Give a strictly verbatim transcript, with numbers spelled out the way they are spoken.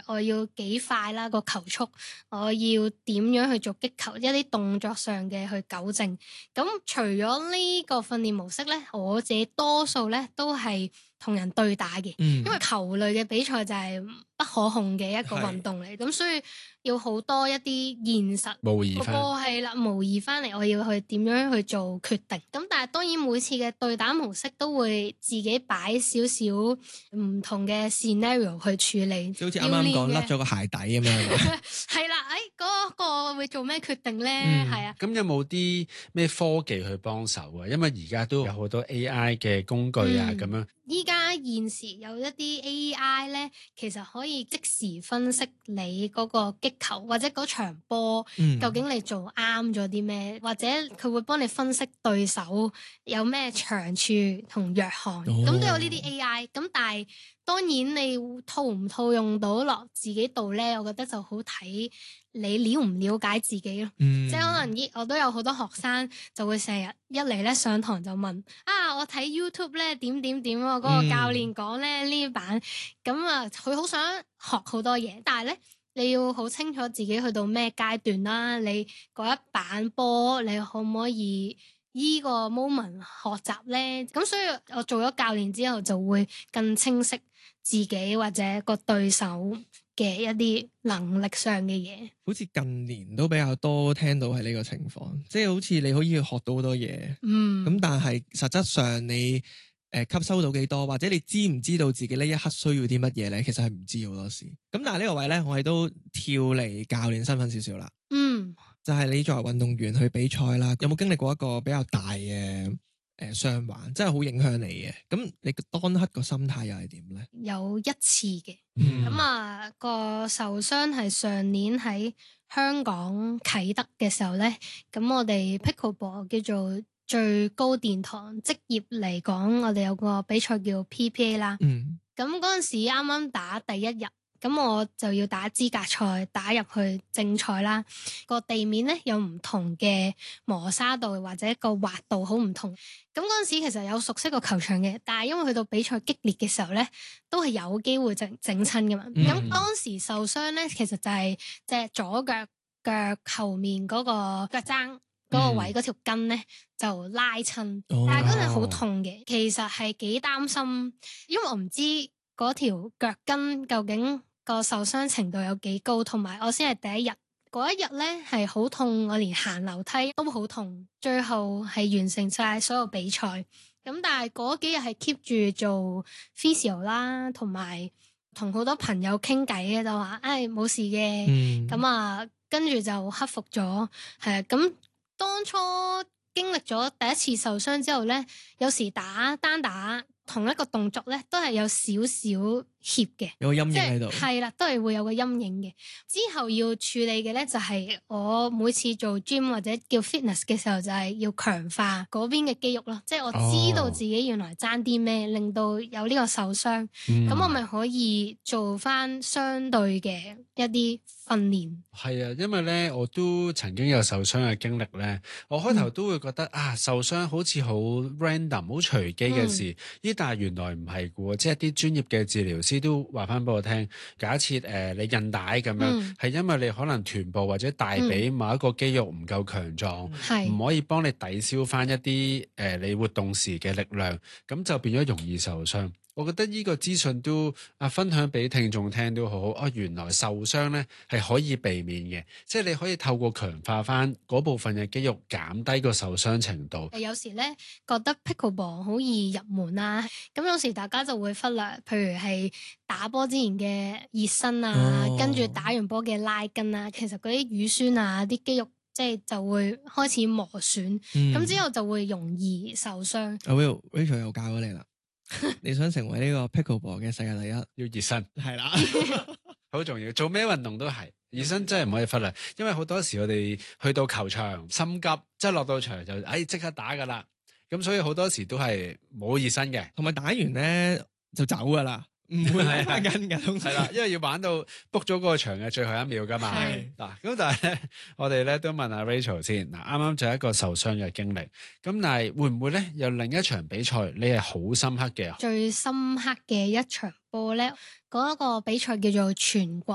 我要幾快啦個球速，我要點樣去做擊球，一啲動作上嘅去糾正。咁除咗呢個訓練模式咧，我自己多數咧都係同人對打嘅， 嗯、 因為球類嘅比賽就係不可控嘅一個運動嚟，咁所以要好多一啲現實模擬翻， 個係啦，模擬翻嚟，我要去點樣去做決定。咁但係當然每次嘅對打模式都會自己擺少少唔同嘅 scenario 去處理， 就好似啱啱講甩咗個鞋底咁樣。 係啦，誒嗰個會做咩決定咧？係啊。 咁有冇啲咩科技去幫手啊？因為而家都有好多 A I 嘅工具啊，咁樣。 依家現時有一啲 A I 咧，其實可以即時分析你嗰個擊球或者嗰場波， 嗯、 究竟你做啱咗啲咩，或者佢會幫你分析對手有咩長處同弱項，咁、哦、都有呢啲 A I。咁但係當然你套唔套用到落自己度咧，我覺得就好睇你了唔了解自己咯。嗯、即係可能我都有好多學生就會成日一嚟咧上堂就問啊，我睇 YouTube 咧點點點啊，嗰、嗰個教練講咧呢版咁啊，佢好想學好多嘢，但係咧你要好清楚自己去到咩階段啦，你嗰一版波你可唔可以依個 moment 學習咧？咁所以我做咗教練之後就會更清晰自己或者個對手嘅一啲能力上嘅嘢。 好似近年都比較多聽到係呢個情況，即係好似你可以學到好多嘢，嗯，咁但係實質上你誒、呃、吸收到幾多，或者你知唔知道自己呢一刻需要啲乜嘢咧？其實係唔知好多時。咁但係呢個位咧，我哋都跳離教練身份少少啦。嗯，就係你作為運動員去比賽啦，有冇經歷過一個比較大嘅誒傷患，真係好影響你嘅？咁你當刻個心態又係點咧？ 有一次嘅，咁、嗯、啊個受傷係上年喺香港啟德嘅時候咧，咁我哋 Pickleball 叫做最高殿堂職業嚟講，我哋有個比賽叫 P P A 啦。嗯，咁嗰陣時啱啱打第一日。咁我就要打資格賽，打入去正賽啦。個地面咧有唔同嘅磨砂度或者個滑度好唔同。咁嗰陣時其實有熟悉個球場嘅，但係因為去到比賽激烈嘅時候咧，都係有機會整整親噶嘛。咁、嗯、當時受傷咧，其實就係隻左腳腳後面嗰個腳踭嗰個位嗰條筋咧就拉親，哦、但係嗰陣好痛嘅。其實係幾擔心，因為我唔知嗰條腳筋究竟個受傷程度有幾高，同埋我先係第一日嗰一日咧係好痛，我連行樓梯都好痛，最後係完成晒所有比賽。咁但係嗰幾日係 keep 住做 physio 啦，同埋同好多朋友傾偈嘅，就話唉冇事嘅，咁、嗯、啊跟住就克服咗。係啊，咁當初經歷咗第一次受傷之後咧，有時打單打同一個動作咧，都係有少少怯嘅， 有個陰影喺度， 係啦，都係會有個陰影嘅。之後要處理嘅咧，就係我每次做 gym 或者叫 fitness 嘅時候，就係要強化嗰邊嘅肌肉咯。即係我知道自己原來爭啲咩，令到有呢個受傷，咁、嗯、我咪可以做翻相對嘅一啲訓練。 係啊，因為咧我都曾經有受傷嘅經歷咧，我開頭都會覺得、嗯、啊受傷好似好 random 好隨機嘅事，咦、嗯？但係原來唔係嘅，即係啲專業嘅治療師都話翻俾我聽，假設誒、呃、你韌帶咁樣，係、嗯、因為你可能臀部或者大髀某一個肌肉唔夠強壯，唔、嗯、可以幫你抵消翻一啲誒、呃、你活動時嘅力量，咁就變咗容易受傷。我覺得呢個資訊都啊分享俾聽眾聽都好好啊！原來受傷咧係可以避免嘅，即係你可以透過強化翻嗰部分嘅肌肉，減低個受傷程度。 有時咧覺得 Pickleball 好易入門啦，咁有時大家就會忽略，譬如係打波之前嘅熱身啊，哦、跟住打完波嘅拉筋啊，其實嗰啲乳酸啊，啲肌肉即係就會開始磨損，咁、嗯、之後就會容易受傷。 阿 Will Rachel 又教咗你啦。你想成為呢個 Pickleball 嘅世界第一， 要熱身係啦， 好重要。做咩運動都係熱身，真係唔可以忽略。因為好多時我哋去到球場心急，即係落到場就誒即刻打噶啦。咁所以好多時都係冇熱身嘅， 同埋打完咧就走噶啦，唔會拉翻筋嘅。係啦， 因為要玩到 book 咗嗰個場嘅最後一秒噶嘛。嗱咁但係咧，我哋咧都問阿 Rachel 先。嗱，啱啱就係一個受傷嘅經歷，咁但係會唔會咧有另一場比賽你係好深刻嘅？ 最深刻嘅一場波咧，嗰一個比賽叫做全國